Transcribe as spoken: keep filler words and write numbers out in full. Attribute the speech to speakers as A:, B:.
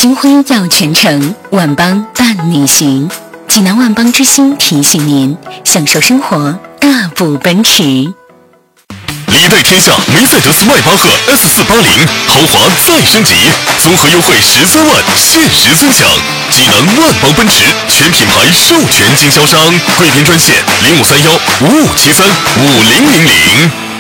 A: 金辉耀全城，万邦伴你行。济南万邦之星提醒您，享受生活，大步奔驰。
B: 礼待天下梅赛德斯迈巴赫 S 四八零豪华再升级，综合优惠十三万，限时尊享。济南万邦奔驰全品牌授权经销商，贵宾专线零五三幺五五七三五零零零。